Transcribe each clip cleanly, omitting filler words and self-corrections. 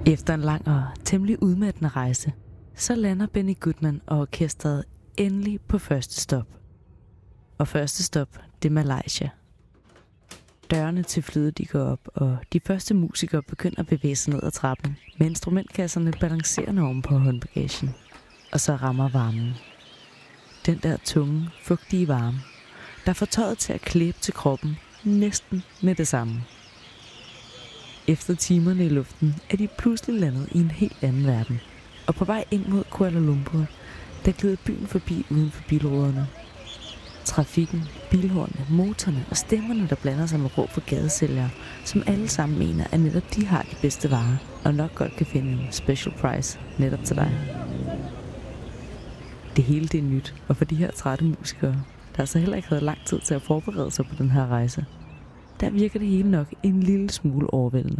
Efter en lang og temmelig udmattende rejse, så lander Benny Goodman og orkestret endelig på første stop. Og første stop, det er Malaysia. Dørene til flyet de går op, og de første musikere begynder at bevæge sig ned ad trappen, med instrumentkasserne balancerende oven på håndbagagen. Og så rammer varmen. Den der tunge, fugtige varme, der får tøjet til at klæbe til kroppen næsten med det samme. Efter timerne i luften er de pludselig landet i en helt anden verden. Og på vej ind mod Kuala Lumpur, der glider byen forbi uden for bilruderne. Trafikken, bilhornene, motorerne og stemmerne, der blander sig med råb for gadesælgere, som alle sammen mener, at netop de har de bedste varer, og nok godt kan finde en special price netop til dig. Det hele det er nyt, og for de her trætte musikere, der så heller ikke havde lang tid til at forberede sig på den her rejse, der virker det hele nok en lille smule overvældende.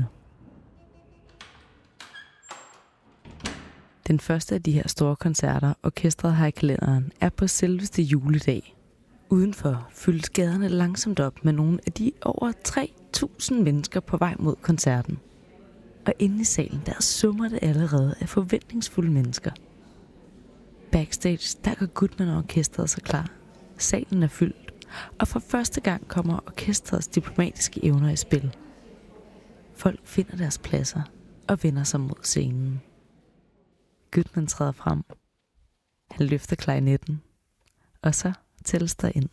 Den første af de her store koncerter, orkestret har i kalenderen, er på selveste juledag. Udenfor fyldes gaderne langsomt op med nogle af de over 3.000 mennesker på vej mod koncerten. Og inde i salen, der summer det allerede af forventningsfulde mennesker. Backstage, der går Goodman og orkestret så klar. Salen er fyldt, og for første gang kommer orkestrets diplomatiske evner i spil. Folk finder deres pladser og vender sig mod scenen. Goodman træder frem. Han løfter klarinetten, og så tælles der ind.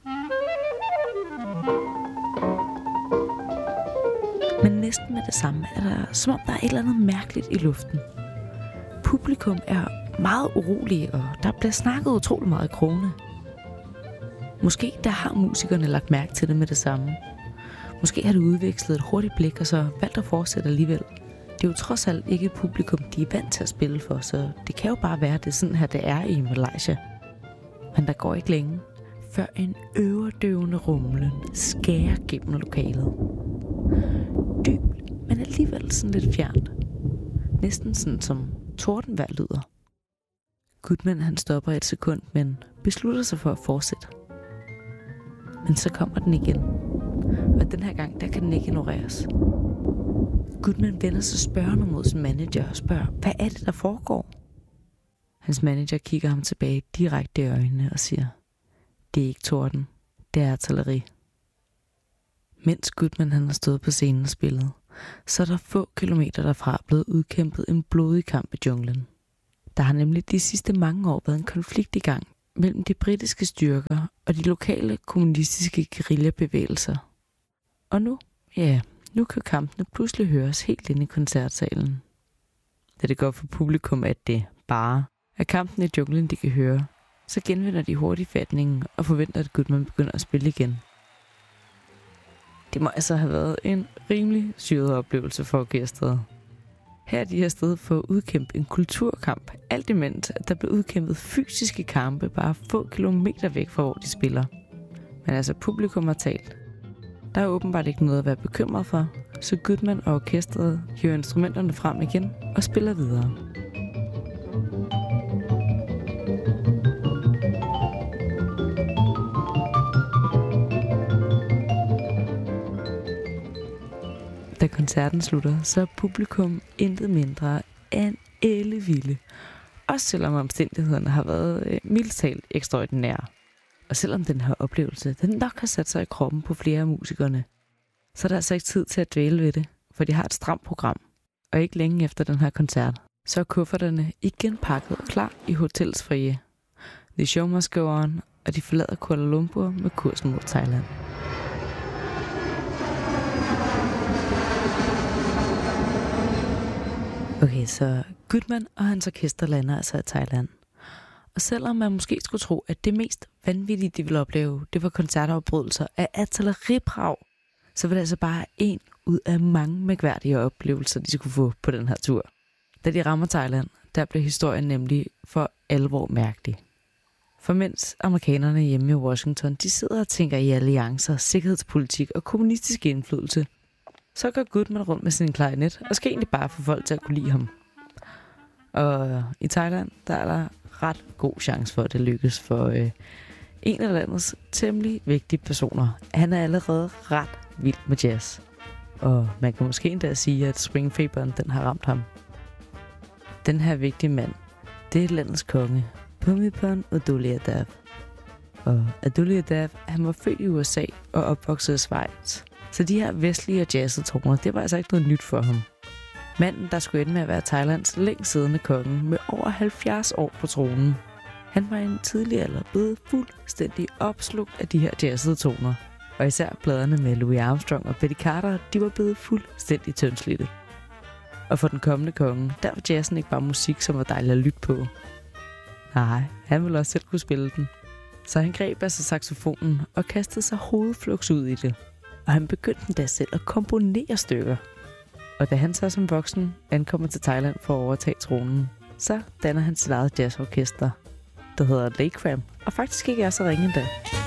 Men næsten med det samme er der, som om der er et eller andet mærkeligt i luften. Publikum er meget urolige, og der bliver snakket utrolig meget i krogene. Måske der har musikerne lagt mærke til det med det samme. Måske har de udvekslet et hurtigt blik, og så valgt at fortsætte alligevel. Det er jo trods alt ikke et publikum, de er vant til at spille for, så det kan jo bare være, at det er sådan her, det er i Malaysia. Men der går ikke længe, før en øredøvende rumlen skærer gennem lokalet. Dybt, men alligevel sådan lidt fjernt. Næsten sådan som tordenvejr lyder. Goodman han stopper et sekund, men beslutter sig for at fortsætte. Men så kommer den igen. Og den her gang, der kan den ikke ignoreres. Goodman vender sig spørgende mod sin manager og spørger, hvad er det, der foregår? Hans manager kigger ham tilbage direkte i øjnene og siger, det er ikke torden, det er artilleri. Mens Goodman han har stået på scenen og spillet, så er der få kilometer derfra blevet udkæmpet en blodig kamp i junglen. Der har nemlig de sidste mange år været en konflikt i gang mellem de britiske styrker og de lokale kommunistiske guerillabevægelser. Og nu kan kampene pludselig høres helt inde i koncertsalen. Da det går for publikum, at det bare er kampen i junglen, de kan høre, så genvinder de hurtigt fatningen og forventer, at Goodman begynder at spille igen. Det må altså have været en rimelig syret oplevelse for orkestret. Her er de afsted for at udkæmpe en kulturkamp, alt imens at der blev udkæmpet fysiske kampe bare få kilometer væk fra hvor de spiller. Men altså publikum har talt. Der er åbenbart ikke noget at være bekymret for, så Goodman og orkestret hiver instrumenterne frem igen og spiller videre. Da koncerten slutter, så er publikum intet mindre end ellevilde. Også selvom omstændighederne har været mildt talt ekstraordinære. Og selvom den her oplevelse, den nok har sat sig i kroppen på flere af musikerne, så er der altså ikke tid til at dvæle ved det, for de har et stramt program. Og ikke længe efter den her koncert, så er kufferterne igen pakket og klar i hotels foyer. The show must go on, og de forlader Kuala Lumpur med kursen mod Thailand. Okay, så Goodman og hans orkester lander altså i Thailand. Og selvom man måske skulle tro, at det mest vanvittige, de ville opleve, det var koncertafbrydelser af artilleribrag, så var det altså bare en ud af mange mærkværdige oplevelser, de skulle få på den her tur. Da de rammer Thailand, der blev historien nemlig for alvor mærkelig. For mens amerikanerne hjemme i Washington, de sidder og tænker i alliancer, sikkerhedspolitik og kommunistisk indflydelse, så går Goodman rundt med sin klarinet og skal egentlig bare få folk til at kunne lide ham. Og i Thailand, der er der ret god chance for, at det lykkes for en af landets temmelig vigtige personer. Han er allerede ret vild med jazz. Og man kan måske endda sige, at springfeberen, den har ramt ham. Den her vigtige mand, det er landets konge, Bhumibol Adulyadej. Og Adulyadej, han var født i USA og opvokset i Schweiz. Så de her vestlige og jazzede toner, det var altså ikke noget nyt for ham. Manden, der skulle ende med at være Thailands længst siddende konge med over 70 år på tronen. Han var i en tidlig alder blevet fuldstændig opslugt af de her jazzede toner. Og især pladerne med Louis Armstrong og Betty Carter, de var blevet fuldstændig tyndslidte. Og for den kommende konge, der var jazzen ikke bare musik, som var dejligt at lytte på. Nej, han ville også selv kunne spille den. Så han greb altså saxofonen og kastede sig hovedfluks ud i det. Og han begyndte endda selv at komponere stykker. Og da han så som voksen ankommer til Thailand for at overtage tronen, så danner han sit eget jazzorkester, der hedder Lakefam, og faktisk ikke er så ringe endda.